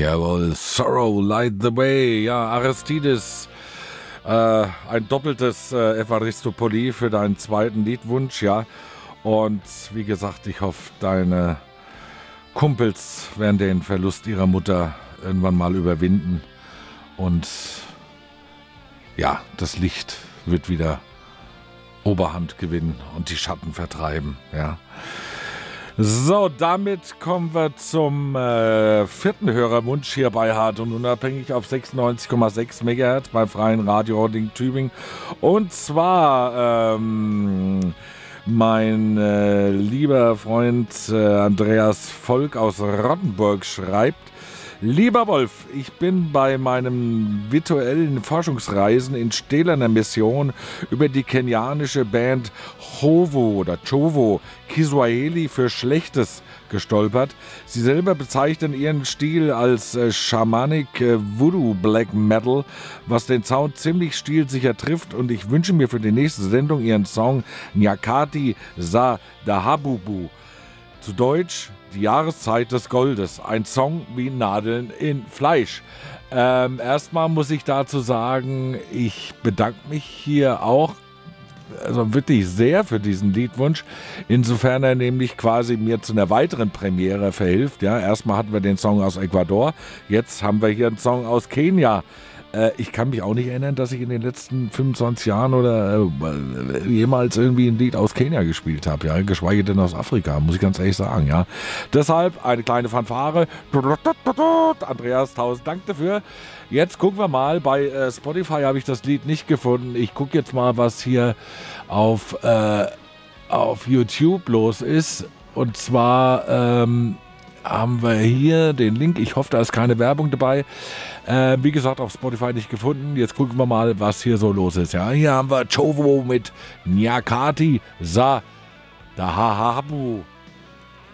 Jawohl, Sorrow, Light the Way. Ja, Aristides, ein doppeltes Evaristopoli für deinen zweiten Liedwunsch, ja. Und wie gesagt, ich hoffe, deine Kumpels werden den Verlust ihrer Mutter irgendwann mal überwinden. Und ja, das Licht wird wieder Oberhand gewinnen und die Schatten vertreiben, ja. So, damit kommen wir zum vierten Hörerwunsch hier bei Hart und Unabhängig auf 96,6 MHz beim Freien Radio Holding Tübingen. Und zwar mein lieber Freund Andreas Volk aus Rottenburg schreibt: Lieber Wolf, ich bin bei meinen virtuellen Forschungsreisen in stählerner Mission über die kenianische Band Chovo Kiswahili für Schlechtes gestolpert. Sie selber bezeichnen ihren Stil als Shamanic Voodoo Black Metal, was den Sound ziemlich stilsicher trifft, und ich wünsche mir für die nächste Sendung ihren Song Nyakati Sa Dahabubu. Zu Deutsch: Die Jahreszeit des Goldes. Ein Song wie Nadeln in Fleisch. Erstmal muss ich dazu sagen, ich bedanke mich hier auch wirklich sehr für diesen Liedwunsch, insofern er nämlich quasi mir zu einer weiteren Premiere verhilft. Ja, erstmal hatten wir den Song aus Ecuador, jetzt haben wir hier einen Song aus Kenia. Ich kann mich auch nicht erinnern, dass ich in den letzten 25 Jahren oder jemals irgendwie ein Lied aus Kenia gespielt habe, ja, geschweige denn aus Afrika, muss ich ganz ehrlich sagen, ja. Deshalb eine kleine Fanfare. Andreas, 1000 Dank dafür. Jetzt gucken wir mal, bei Spotify habe ich das Lied nicht gefunden. Ich gucke jetzt mal, was hier auf YouTube los ist. Und zwar haben wir hier den Link. Ich hoffe, da ist keine Werbung dabei. Wie gesagt, auf Spotify nicht gefunden. Jetzt gucken wir mal, was hier so los ist. Ja, hier haben wir Chovo mit Nyakati Sa Dahabu.